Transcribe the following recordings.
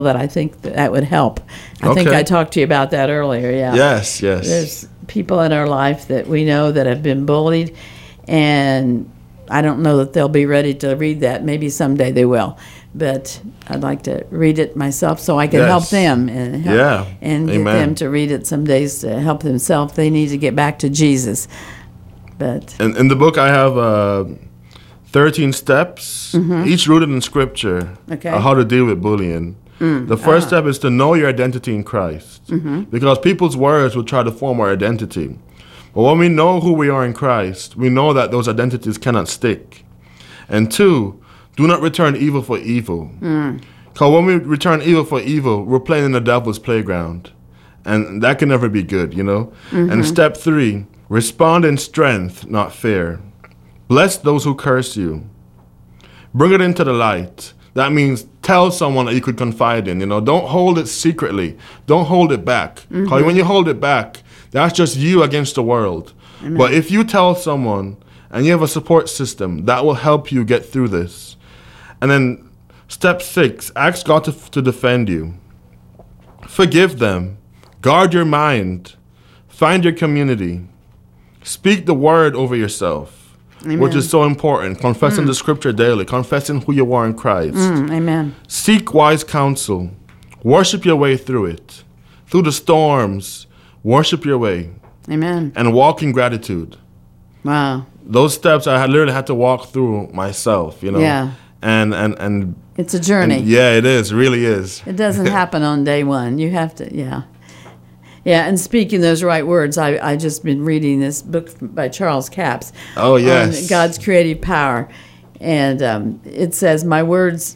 that I think that would help. I think I talked to you about that earlier. Yeah. Yes. There's people in our life that we know that have been bullied, and I don't know that they'll be ready to read that. Maybe someday they will, but I'd like to read it myself so I can help them and get them to read it some days to help themselves. They need to get back to Jesus. But in the book I have 13 steps, each rooted in Scripture, on how to deal with bullying. The first step is to know your identity in Christ, because people's words will try to form our identity. But when we know who we are in Christ, we know that those identities cannot stick. And 2, do not return evil for evil. Because when we return evil for evil, we're playing in the devil's playground. And that can never be good, you know? And step 3, respond in strength, not fear. Bless those who curse you. Bring it into the light. That means tell someone that you could confide in, you know. Don't hold it secretly. Don't hold it back. Because when you hold it back, that's just you against the world. Amen. But if you tell someone and you have a support system, that will help you get through this. And then step 6, ask God to defend you. Forgive them. Guard your mind. Find your community. Speak the word over yourself. Amen. Which is so important. Confessing the Scripture daily. Confessing who you are in Christ. Amen. Seek wise counsel. Worship your way through it. Through the storms, worship your way. Amen. And walk in gratitude. Wow. Those steps I literally had to walk through myself, you know. Yeah. And it's a journey. Yeah, it is. It really is. It doesn't happen on day one. You have to, Yeah, and speaking those right words, I just been reading this book by Charles Capps. Oh, yes. On God's creative power. And it says, my words,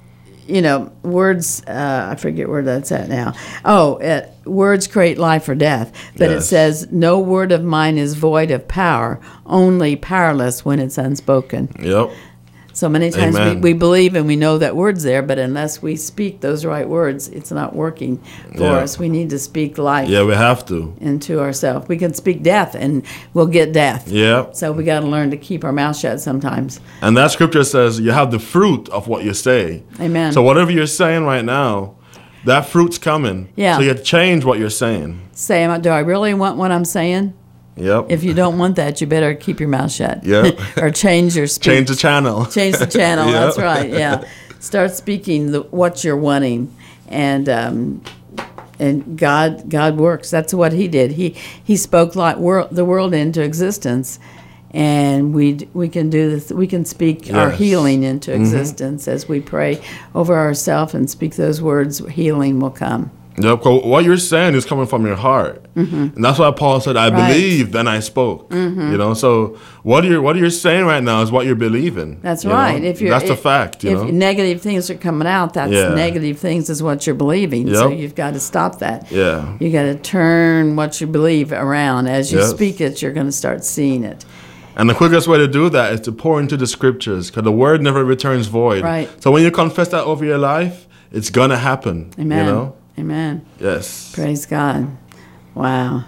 I forget where that's at now. Words create life or death. But It says, no word of mine is void of power, only powerless when it's unspoken. Yep. So many times we believe and we know that word's there, but unless we speak those right words, it's not working for us. We need to speak life. Yeah, we have to. Into ourselves. We can speak death and we'll get death. Yeah. So we got to learn to keep our mouth shut sometimes. And that Scripture says you have the fruit of what you say. Amen. So whatever you're saying right now, that fruit's coming. Yeah. So you change what you're saying. Say, do I really want what I'm saying? Yep. If you don't want that, you better keep your mouth shut. Yep. Or change your speech. Change the channel. Change the channel. Yep. That's right. Yeah. Start speaking what you're wanting, and God works. That's what He did. He spoke the world into existence, and we can do this. We can speak our healing into existence as we pray over ourselves and speak those words. Healing will come. Yep, what you're saying is coming from your heart, and that's why Paul said, "I believed, then I spoke." You know, so what you're saying right now is what you're believing. That's right. That's the fact. If negative things are coming out, that's negative things is what you're believing. Yep. So you've got to stop that. Yeah, you got to turn what you believe around. As you speak it, you're going to start seeing it. And the quickest way to do that is to pour into the Scriptures, because the word never returns void. Right. So when you confess that over your life, it's gonna happen. Amen. You know. Amen. Yes. Praise God. Wow.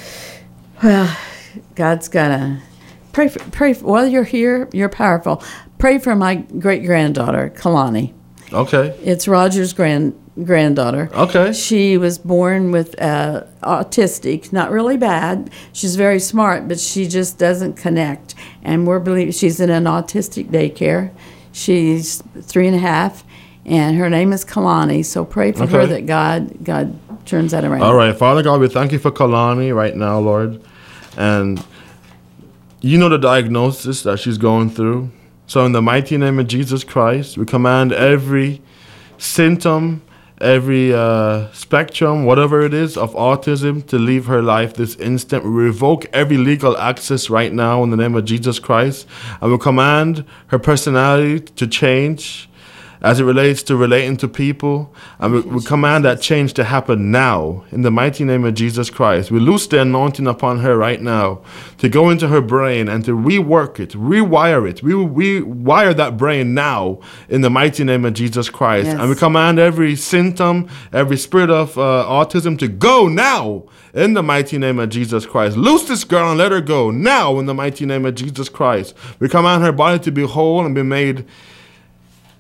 Well, God's got to pray. While you're here, you're powerful. Pray for my great-granddaughter, Kalani. Okay. It's Roger's granddaughter. Okay. She was born with autistic, not really bad. She's very smart, but she just doesn't connect. And we're believing she's in an autistic daycare. She's 3.5. And her name is Kalani, so pray for her that God turns that around. All right, Father God, we thank you for Kalani right now, Lord. And you know the diagnosis that she's going through. So in the mighty name of Jesus Christ, we command every symptom, every spectrum, whatever it is, of autism to leave her life this instant. We revoke every legal access right now in the name of Jesus Christ. And we command her personality to change as it relates to relating to people. And we command that change to happen now in the mighty name of Jesus Christ. We loose the anointing upon her right now to go into her brain and to rework it, rewire it. We rewire that brain now in the mighty name of Jesus Christ. Yes. And we command every symptom, every spirit of autism to go now in the mighty name of Jesus Christ. Loose this girl and let her go now in the mighty name of Jesus Christ. We command her body to be whole and be made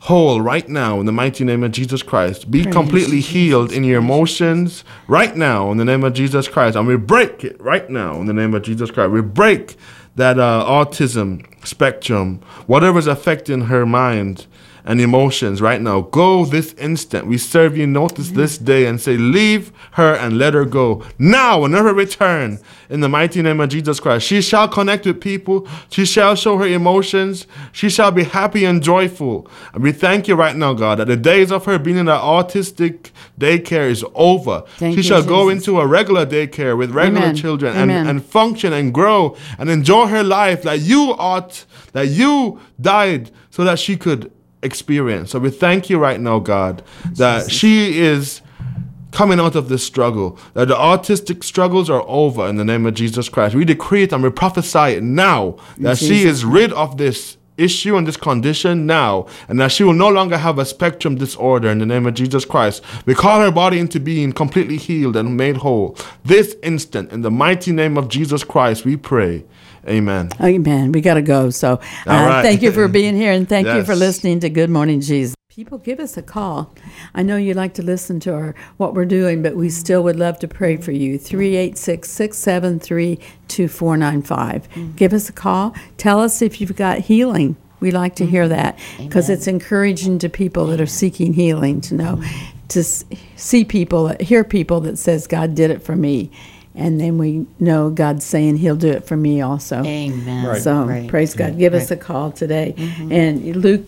whole right now in the mighty name of Jesus Christ. Be completely healed in your emotions right now in the name of Jesus Christ. And we break it right now in the name of Jesus Christ. We break that autism spectrum, whatever's affecting her mind and emotions right now. Go this instant. We serve you notice this day and say, leave her and let her go now and never return in the mighty name of Jesus Christ. She shall connect with people. She shall show her emotions. She shall be happy and joyful. And we thank you right now, God, that the days of her being in an autistic daycare is over. She shall go into a regular daycare with regular children and function and grow and enjoy her life like you ought, that you died so that she could experience. So we thank you right now, God, that she is coming out of this struggle, that the autistic struggles are over in the name of Jesus Christ. We decree it and we prophesy it now, that she is rid of this issue and this condition now, and that she will no longer have a spectrum disorder in the name of Jesus Christ. We call her body into being completely healed and made whole this instant in the mighty name of Jesus Christ we pray. Amen. Amen. We got to go. So thank you for being here, and thank you for listening to Good Morning Jesus. People, give us a call. I know you like to listen to what we're doing, but we still would love to pray for you. 386-673-2495. Give us a call. Tell us if you've got healing. We like to hear that because it's encouraging to people that are seeking healing to know, to see people, hear people that says, God did it for me. And then we know God's saying he'll do it for me also. Amen. Right. So praise God. Give us a call today. And Luke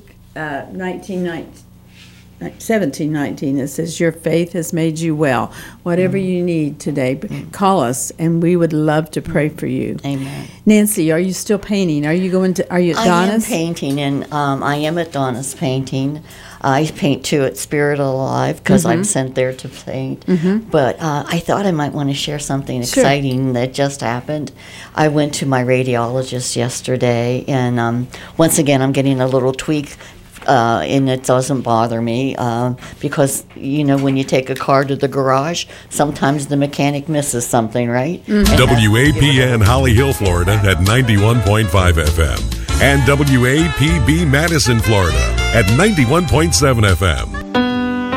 17:19, it says, your faith has made you well. Whatever you need today, call us, and we would love to pray for you. Amen. Nancy, are you still painting? Are you at Donna's? I am painting, and I am at Donna's painting. I paint too at Spirit Alive because I'm sent there to paint. But I thought I might want to share something exciting that just happened. I went to my radiologist yesterday, and once again, I'm getting a little tweak. And it doesn't bother me because, you know, when you take a car to the garage, sometimes the mechanic misses something, right? WAPN Holly Hill, Florida at 91.5 FM and WAPB Madison, Florida at 91.7 FM.